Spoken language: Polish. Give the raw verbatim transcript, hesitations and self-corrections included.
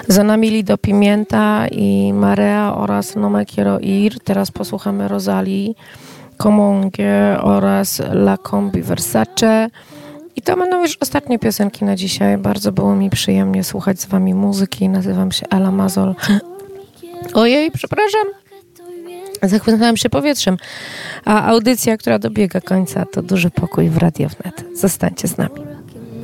Za nami Lido Pimienta i Marea oraz No Me Quiero Ir. Teraz posłuchamy Rosalii, Comungue oraz La Combi Versace. I to będą już ostatnie piosenki na dzisiaj. Bardzo było mi przyjemnie słuchać z wami muzyki. Nazywam się Ela Mazol. Ojej, przepraszam. Zachłysnąłem się powietrzem. A audycja, która dobiega końca, to Duży Pokój w Radio Wnet. Zostańcie z nami.